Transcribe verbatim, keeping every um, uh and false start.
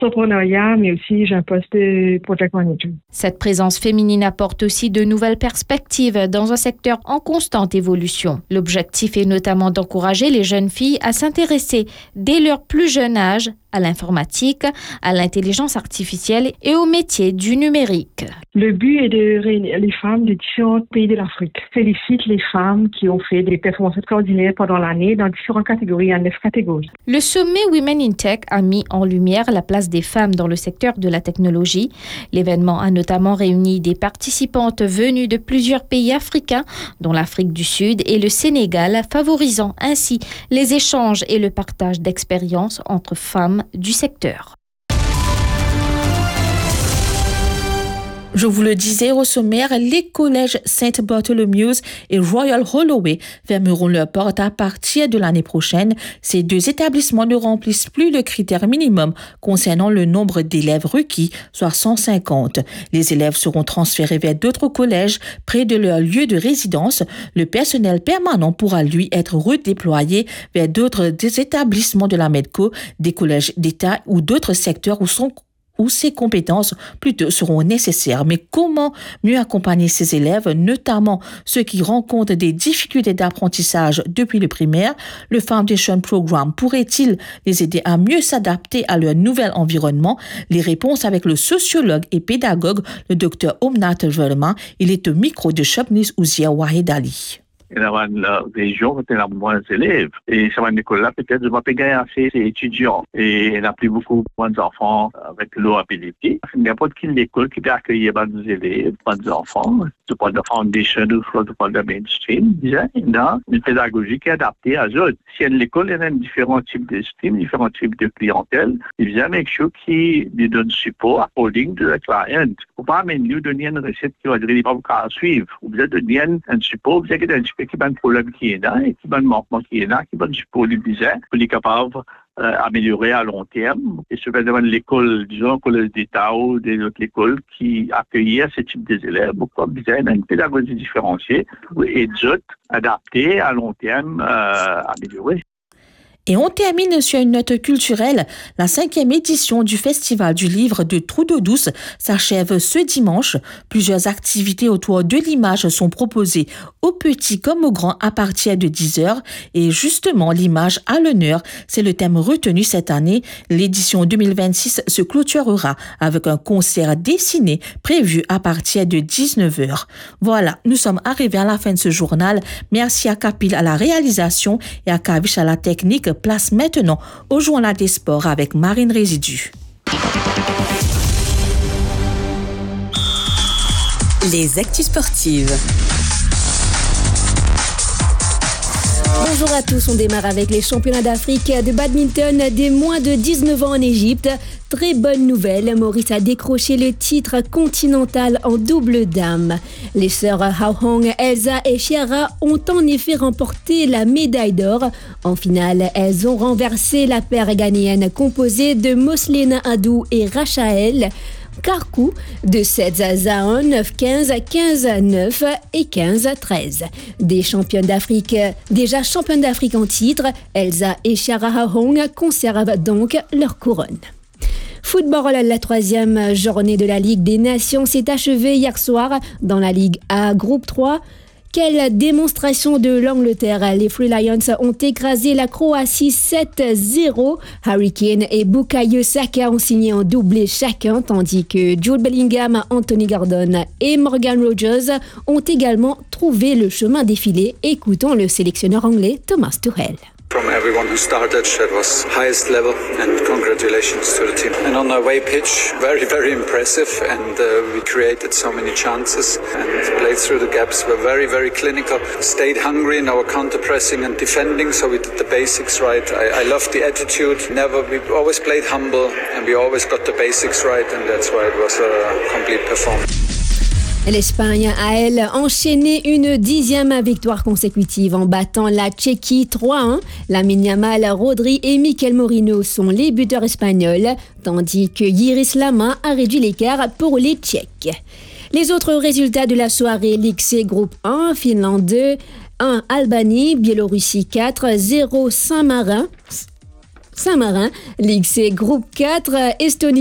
entrepreneuriat, mais aussi j'ai un poste de project manager. Cette présence féminine apporte aussi de nouvelles perspectives dans un secteur en constante évolution. L'objectif est notamment d'encourager les jeunes filles à s'intéresser dès leur plus jeune âge à l'informatique, à l'intelligence artificielle et aux métiers du numérique. Le but est de réunir les femmes de différents pays de l'Afrique. Félicite les femmes qui ont fait des performances extraordinaires pendant l'année dans différentes catégories, en neuf catégories. Le sommet Women in Tech a mis en lumière la place des femmes dans le secteur de la technologie. L'événement a notamment réuni des participantes venues de plusieurs pays africains, dont l'Afrique du Sud et le Sénégal, favorisant ainsi les échanges et le partage d'expériences entre femmes du secteur. Je vous le disais au sommaire, les collèges Saint Bartholomew's et Royal Holloway fermeront leurs portes à partir de l'année prochaine. Ces deux établissements ne remplissent plus le critère minimum concernant le nombre d'élèves requis, soit cent cinquante. Les élèves seront transférés vers d'autres collèges près de leur lieu de résidence. Le personnel permanent pourra, lui, être redéployé vers d'autres des établissements de la MEDCO, des collèges d'État ou d'autres secteurs où sont où ces compétences plutôt seront nécessaires. Mais comment mieux accompagner ces élèves, notamment ceux qui rencontrent des difficultés d'apprentissage depuis le primaire? Le Foundation Programme pourrait-il les aider à mieux s'adapter à leur nouvel environnement? Les réponses avec le sociologue et pédagogue, le docteur Omnat Verma. Il est au micro de Chapnis Ouzia Wahed Ali. Dans la région, il y a moins d'élèves. Et ça va une école-là, peut-être, je vais pas gagner assez d'étudiants. Et il n'y a plus beaucoup moins d'enfants avec low ability. N'importe quelle école qui peut accueillir des élèves, des enfants, du point de foundation ou du point de mainstream, il y a une pédagogie qui est adaptée à eux. Si une école, il y a différents types de streams, différents types de clientèle, il y a quelque chose qui lui donne support according to the client. Vous ne pouvez pas nous donner une recette qui va dire pas suivre. Vous avez donner un support, vous avez un qui a un problème qui est là et qui a un manquement qui est là, qui a un support du business pour les capables d'améliorer à long terme. Et ce devant l'école, disons, collège d'État ou des autres écoles qui accueillent ce type d'élèves, beaucoup de besoin d'une pédagogie différenciée et d'autres adaptées à long terme, euh, améliorées. Et on termine sur une note culturelle. La cinquième édition du Festival du livre de Trou d'eau douce s'achève ce dimanche. Plusieurs activités autour de l'image sont proposées aux petits comme aux grands à partir de dix heures. Et justement, l'image à l'honneur, c'est le thème retenu cette année. L'édition deux mille vingt-six se clôturera avec un concert dessiné prévu à partir de dix-neuf heures. Voilà, nous sommes arrivés à la fin de ce journal. Merci à Kapil à la réalisation et à Kavish à la technique. Place maintenant au journal des sports avec Marine Résidu. Les actus sportives. Bonjour à tous, on démarre avec les championnats d'Afrique de badminton des moins de dix-neuf ans en Égypte. Très bonne nouvelle, Maurice a décroché le titre continental en double dame. Les sœurs Hao-Hong, Elsa et Chiara ont en effet remporté la médaille d'or. En finale, elles ont renversé la paire ghanéenne composée de Moslena Adou et Rachael Karkou de sept à zéro, neuf quinze, quinze neuf et quinze treize. Des championnes d'Afrique, déjà championnes d'Afrique en titre, Elsa et Chiara Hao-Hong conservent donc leur couronne. Football, la troisième journée de la Ligue des Nations s'est achevée hier soir dans la Ligue A, groupe trois. Quelle démonstration de l'Angleterre! Les Free Lions ont écrasé la Croatie sept zéro. Harry Kane et Bukayo Saka ont signé un doublé chacun, tandis que Jude Bellingham, Anthony Gordon et Morgan Rogers ont également trouvé le chemin défilé. Écoutons le sélectionneur anglais Thomas Tuchel. From everyone who started, it was highest level, and congratulations to the team. And on our away pitch, very, very impressive, and uh, we created so many chances and played through the gaps. We're very, very clinical, stayed hungry in our counter-pressing and defending, so we did the basics right. I, I love the attitude. Never, we always played humble, and we always got the basics right, and that's why it was a complete performance. L'Espagne a, elle, enchaîné une dixième victoire consécutive en battant la Tchéquie trois un. Lamine Yamal, Rodri et Mikel Morino sont les buteurs espagnols, tandis que Yiris Lama a réduit l'écart pour les Tchèques. Les autres résultats de la soirée, Ligue C, groupe un, Finlande deux, un, Albanie, Biélorussie quatre, zéro, Saint-Marin. Saint-Marin. Ligue C, groupe quatre, Estonie.